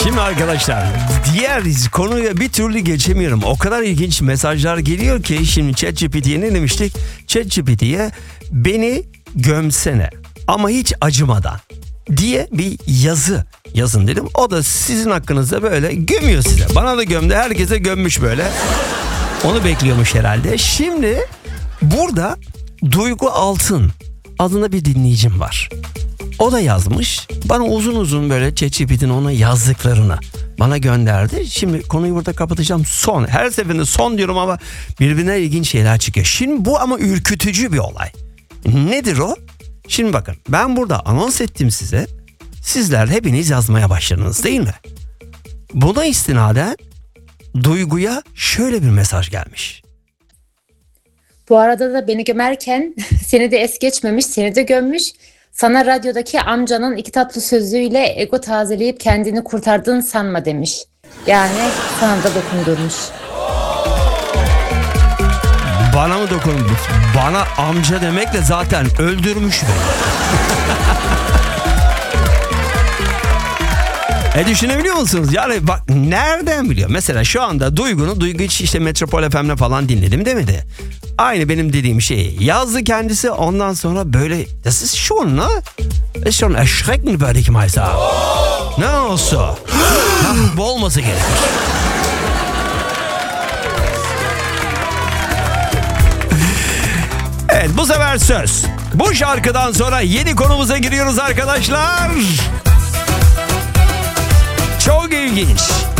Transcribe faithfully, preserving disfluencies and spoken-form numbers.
Şimdi arkadaşlar, diğer konuya bir türlü geçemiyorum. O kadar ilginç mesajlar geliyor ki şimdi ChatGPT'ye ne demiştik? ChatGPT'ye beni gömsene ama hiç acımadan diye bir yazı yazın dedim. O da sizin hakkınızda böyle gömüyor size. Bana da gömdü, herkese gömmüş böyle. Onu bekliyormuş herhalde. Şimdi burada Duygu Altın adında bir dinleyicim var. O da yazmış. Bana uzun uzun böyle ChatGPT'nin ona yazdıklarını bana gönderdi. Şimdi konuyu burada kapatacağım. Son. Her seferinde son diyorum ama birbirine ilginç şeyler çıkıyor. Şimdi bu ama ürkütücü bir olay. Nedir o? Şimdi bakın, ben burada anons ettim size. Sizler hepiniz yazmaya başladınız değil mi? Buna istinaden Duygu'ya şöyle bir mesaj gelmiş. Bu arada da beni gömerken seni de es geçmemiş, seni de gömmüş. Sana radyodaki amcanın iki tatlı sözüyle ego tazeleyip kendini kurtardığını sanma demiş. Yani sana da dokundurmuş. Bana mı dokunmuş? Bana amca demekle zaten öldürmüş beni. E düşünebiliyor musunuz? Yani bak, nereden biliyor? Mesela şu anda Duygu'nu, Duygu hiç işte Metropol F M'de falan dinledim demedi. Aynı benim dediğim şeyi yazdı kendisi, ondan sonra böyle, das ist schon, ne? Ist schon erschreckend, würde ich mal sagen. Ne olsa? Bu olması gerekir. Evet, bu sefer söz. Bu şarkıdan sonra yeni konumuza giriyoruz arkadaşlar. Çok ilginç.